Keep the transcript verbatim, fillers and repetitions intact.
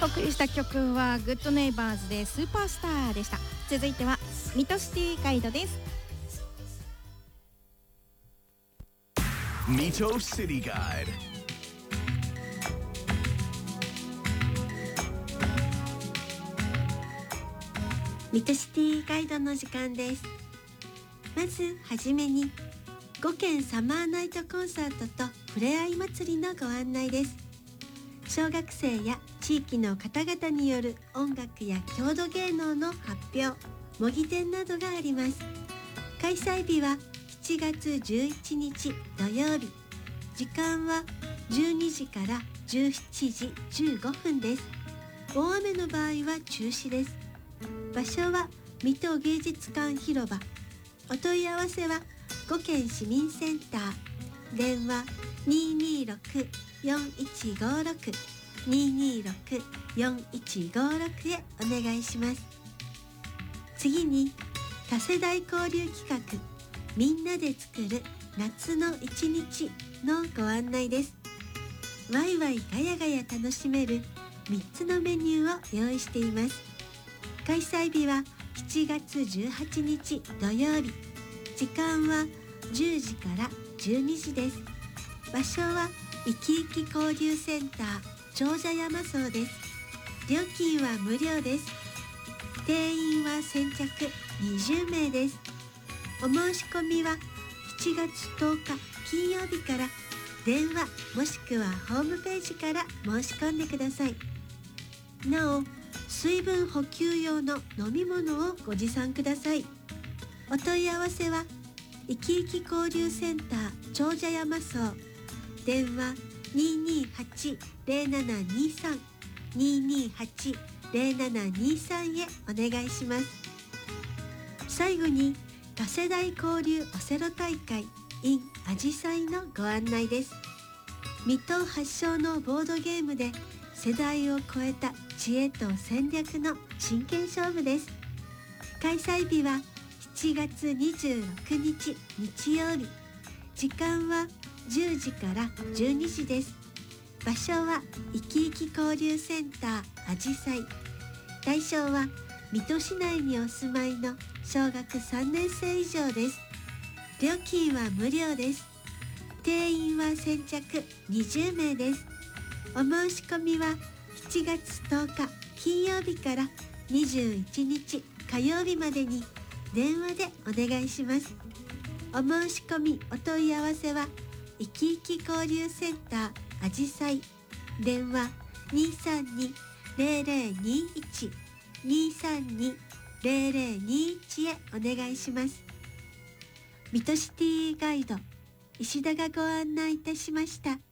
お送りした曲はグッドネイバーズでスーパースターでした。続いては水戸シティガイドです。 水戸シティガイド。 水戸シティガイドの時間です。まずはじめにごけんサマーナイトコンサートとふれあい祭りのご案内です。小学生や地域の方々による音楽や郷土芸能の発表、模擬店などがあります。開催日はしちがつじゅういちにち土曜日、時間はじゅうにじからじゅうしちじじゅうごふんです。大雨の場合は中止です。場所は水戸芸術館広場。お問い合わせはごけん市民センター、電話 にーにーろく よんいちごろく にーにーろく よんいちごろく へお願いします。次に多世代交流企画、みんなで作る夏の一日のご案内です。ワイワイガヤガヤ楽しめるみっつのメニューを用意しています。開催日はしちがつじゅうはちにち土曜日、時間はじゅうじからじゅうにじです。場所は生き生き交流センター長者山荘です。料金は無料です。定員は先着にじゅうめいです。お申し込みはしちがつとおか金曜日から電話もしくはホームページから申し込んでください。なお、水分補給用の飲み物をご持参ください。お問い合わせは生き生き交流センター長者山荘、電話 にーにーはち ぜろななにさん にーにーはち ぜろななにさん へお願いします。最後に多世代交流オセロ大会 in あじさいのご案内です。水戸発祥のボードゲームで世代を超えた知恵と戦略の真剣勝負です。開催日はしちがつにじゅうろくにち日曜日、時間はじゅうじからじゅうにじです。場所は生き生き交流センターあじさい。対象は水戸市内にお住まいの小学さんねんせい以上です。料金は無料です。定員は先着にじゅうめいです。お申し込みはしちがつとおか金曜日からにじゅういちにち火曜日までに電話でお願いします。お申し込みお問い合わせは生き生き交流センターあじさい、電話 にーさんに ぜろぜろにいち にーさんに ぜろぜろにいち へお願いします。水戸シティガイド石田がご案内いたしました。